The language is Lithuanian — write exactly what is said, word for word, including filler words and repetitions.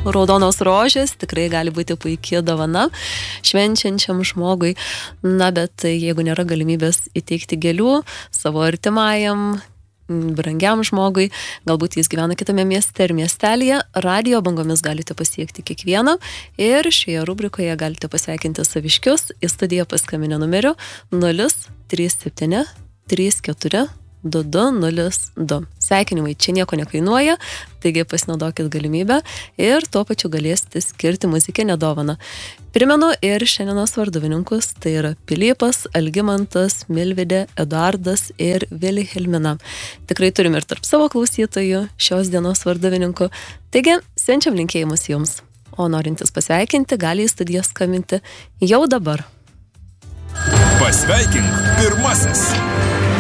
raudonos rožės tikrai gali būti puikia dovana švenčiančiam žmogui. Na, bet jeigu nėra galimybės įteikti gėlių savo artimajam, brangiam žmogui, galbūt jis gyvena kitame mieste ir miestelėje, radijo bangomis galite pasiekti kiekvieną ir šioje rubrikoje galite pasveikinti saviškius į studiją paskambinę numeriu nulis trys septyni trys keturi du du nulis du. Sveikinimai čia nieko nekainuoja, taigi pasinaudokit galimybę ir tuo pačiu galėsite skirti muzikinę dovaną. Primenu ir šiandienos varduvininkus, tai yra Pilypas, Algimantas, Milvidė, Eduardas ir Vilhelmina. Tikrai turim ir tarp savo klausytojų šios dienos varduvininkų, taigi siunčiam linkėjimus jums. O norintis pasveikinti, gali į studiją skambinti jau dabar. Pasveikink pirmasis.